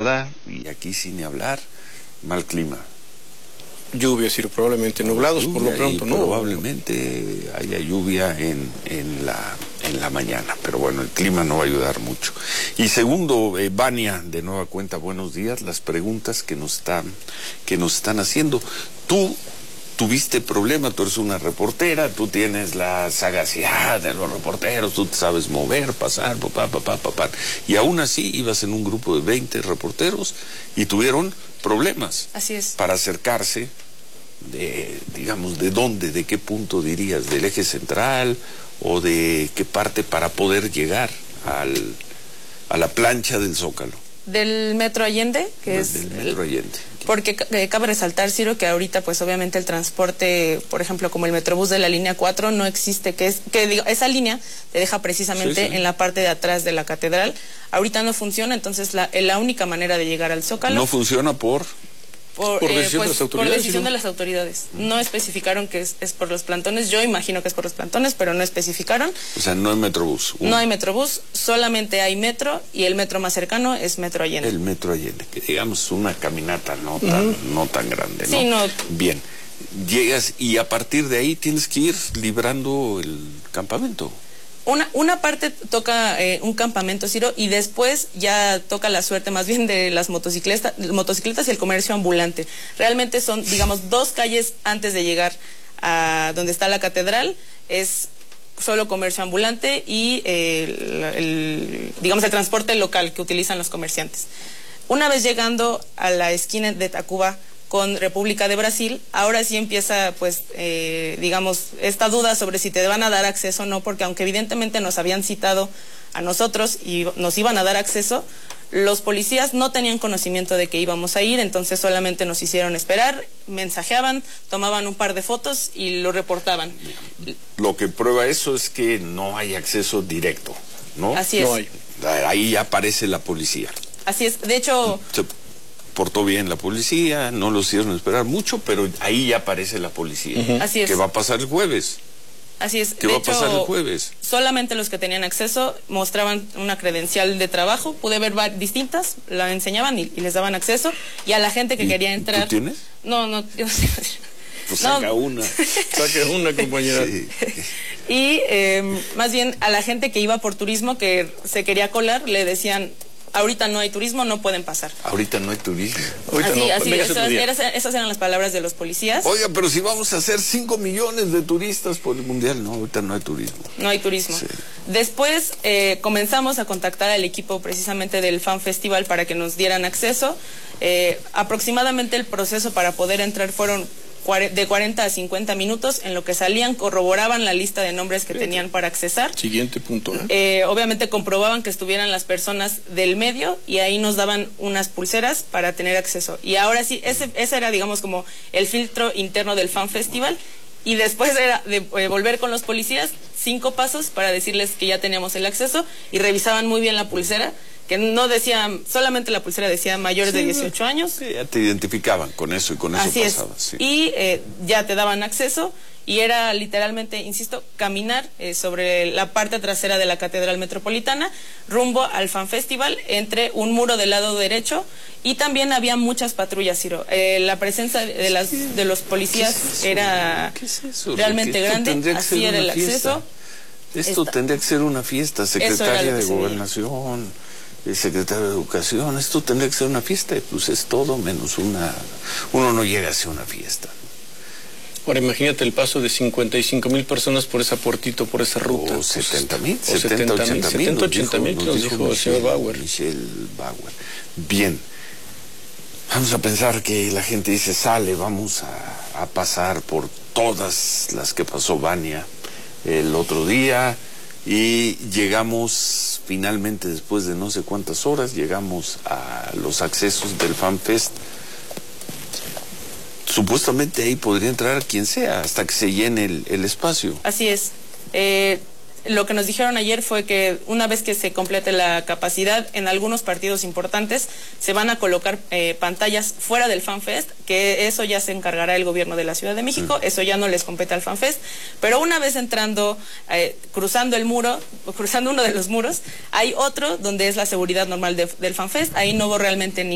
nublada y aquí sin ni hablar, mal clima. Lluvia, sí, probablemente nublados por lo pronto, ¿no? Probablemente haya lluvia en la mañana, pero bueno, el clima no va a ayudar mucho. Y segundo, Vania, de nueva cuenta, buenos días, las preguntas que nos están haciendo. Tú tuviste problema, tú eres una reportera, tú tienes la sagacidad de los reporteros, tú te sabes mover, pasar, y aún así ibas en un grupo de 20 reporteros y tuvieron problemas. Así es. Para acercarse de qué punto dirías, del eje central o de qué parte para poder llegar a la plancha del Zócalo. Del Metro Allende, del Metro Allende. Porque cabe resaltar, Ciro, que ahorita pues obviamente el transporte, por ejemplo, como el Metrobús de la línea 4 no existe, esa línea te deja precisamente en la parte de atrás de la catedral. Ahorita no funciona, entonces la única manera de llegar al Zócalo. No funciona por decisión de las autoridades. Por decisión de las autoridades. No especificaron que es por los plantones. Yo imagino que es por los plantones, pero no especificaron. O sea, no hay Metrobús. No hay Metrobús, solamente hay metro y el metro más cercano es Metro Allende. El Metro Allende, que digamos una caminata no tan grande, ¿no? Sí, no. Bien, llegas y a partir de ahí tienes que ir librando el campamento. Una parte toca un campamento, Ciro, y después ya toca la suerte más bien de las motocicletas y el comercio ambulante. Realmente son, digamos, 2 calles antes de llegar a donde está la catedral, es solo comercio ambulante y el transporte local que utilizan los comerciantes. Una vez llegando a la esquina de Tacuba con República de Brasil, ahora sí empieza, pues, esta duda sobre si te van a dar acceso o no, porque aunque evidentemente nos habían citado a nosotros y nos iban a dar acceso, los policías no tenían conocimiento de que íbamos a ir, entonces solamente nos hicieron esperar, mensajeaban, tomaban un par de fotos y lo reportaban. Lo que prueba eso es que no hay acceso directo, ¿no? Así es. No hay. Ahí ya aparece la policía. Así es, de hecho... portó bien la policía, no los hicieron esperar mucho, pero ahí ya aparece la policía. Así es. ¿Qué va a pasar el jueves? Así es. ¿Qué va a pasar el jueves? Solamente los que tenían acceso mostraban una credencial de trabajo, pude ver distintas, la enseñaban y les daban acceso, y a la gente que quería entrar... ¿Tú tienes? No, yo no sé. Pues saca una. Saca una, compañera. Sí. Y más bien a la gente que iba por turismo, que se quería colar, le decían... Ahorita no hay turismo, no pueden pasar. Ahorita no hay turismo. Esas eran las palabras de los policías. Oiga, pero si vamos a hacer 5 millones de turistas por el mundial, no, ahorita no hay turismo. No hay turismo. Sí. Después comenzamos a contactar al equipo precisamente del Fan Festival para que nos dieran acceso. Aproximadamente el proceso para poder entrar fueron de 40 a 50 minutos, en lo que salían, corroboraban la lista de nombres que tenían para accesar. Siguiente punto. Obviamente comprobaban que estuvieran las personas del medio y ahí nos daban unas pulseras para tener acceso. Y ahora sí, ese era, digamos, como el filtro interno del Fan Festival. Y después era de volver con los policías, 5 pasos para decirles que ya teníamos el acceso, y revisaban muy bien la pulsera, que no decía, solamente la pulsera decía mayores de 18 años. Sí, ya te identificaban con eso y con eso pasaba. Sí. Y ya te daban acceso y era literalmente, insisto, caminar sobre la parte trasera de la Catedral Metropolitana rumbo al Fan Festival entre un muro del lado derecho, y también había muchas patrullas, Ciro. La presencia de los policías era realmente grande, así era el acceso. Esto tendría que ser una fiesta, secretaria de Gobernación, el secretario de Educación, esto tendría que ser una fiesta, pues es todo menos uno no llega a ser una fiesta. Ahora imagínate el paso de 55,000 personas por esa puertito, por esa ruta. O 70,000, 80,000, nos dijo el señor Bauer. Michelle Bauer. Bien, vamos a pensar que la gente dice, vamos a pasar por todas las que pasó Vania el otro día, y llegamos finalmente, después de no sé cuántas horas, llegamos a los accesos del FanFest. Supuestamente ahí podría entrar quien sea hasta que se llene el espacio. Así es. Lo que nos dijeron ayer fue que una vez que se complete la capacidad, en algunos partidos importantes se van a colocar pantallas fuera del FanFest, que eso ya se encargará el gobierno de la Ciudad de México, eso ya no les compete al FanFest, pero una vez entrando, cruzando el muro, o cruzando uno de los muros, hay otro donde es la seguridad normal del FanFest, ahí no hubo realmente